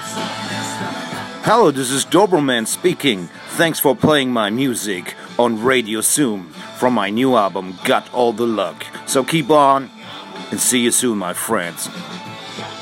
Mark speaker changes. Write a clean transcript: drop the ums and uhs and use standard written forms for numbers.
Speaker 1: Hello, this is Doberman speaking. Thanks for playing my music on Radio Zoom from my new album, Got All the Luck. So keep on and see you soon, my friends.